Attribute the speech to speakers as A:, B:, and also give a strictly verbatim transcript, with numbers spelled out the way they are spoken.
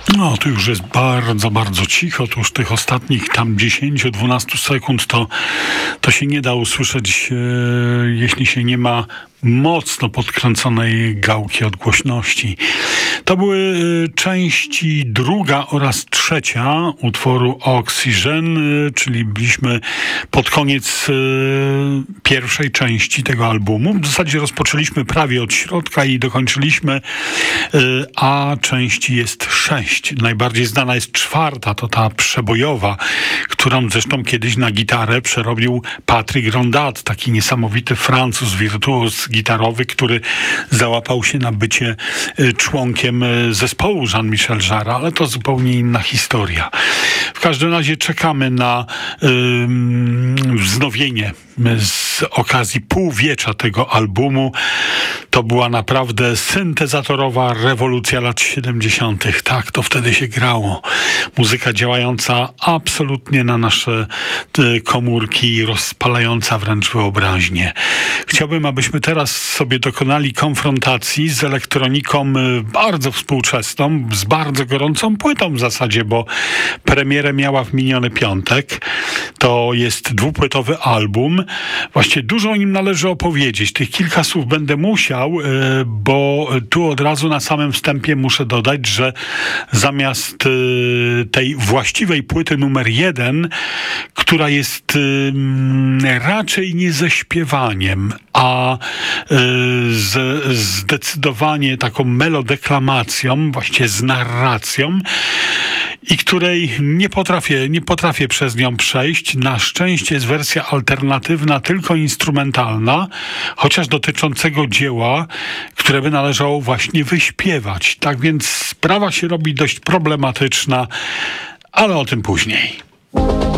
A: No, tu już jest bardzo, bardzo cicho. To już tych ostatnich tam dziesięć do dwunastu sekund to, to się nie da usłyszeć, e, jeśli się nie ma mocno podkręconej gałki odgłośności. To były części druga oraz trzecia utworu Oxygen, czyli byliśmy pod koniec pierwszej części tego albumu. W zasadzie rozpoczęliśmy prawie od środka i dokończyliśmy, a części jest sześć. Najbardziej znana jest czwarta, to ta przebojowa, którą zresztą kiedyś na gitarę przerobił Patrick Rondat, taki niesamowity Francuz, wirtuoz gitarowy, który załapał się na bycie członkiem zespołu Jean-Michel Jarre, ale to zupełnie inna historia. W każdym razie czekamy na yy, wznowienie z okazji półwiecza tego albumu. To była naprawdę syntezatorowa rewolucja lat siedemdziesiątych. Tak, to wtedy się grało. Muzyka działająca absolutnie na nasze y, komórki, rozpalająca wręcz wyobraźnię. Chciałbym, abyśmy teraz sobie dokonali konfrontacji z elektroniką y, bardzo współczesną, z bardzo gorącą płytą w zasadzie, bo premierę miała w miniony piątek. To jest dwupłytowy album. Właściwie dużo o nim należy opowiedzieć. Tych kilka słów będę musiał, bo tu od razu na samym wstępie muszę dodać, że zamiast tej właściwej płyty numer jeden, która jest raczej nie ze śpiewaniem, a z, zdecydowanie taką melodeklamacją, właściwie z narracją, i której nie potrafię, nie potrafię przez nią przejść. Na szczęście jest wersja alternatywna, tylko instrumentalna, chociaż dotyczącego dzieła, które by należało właśnie wyśpiewać. Tak więc sprawa się robi dość problematyczna, ale o tym później.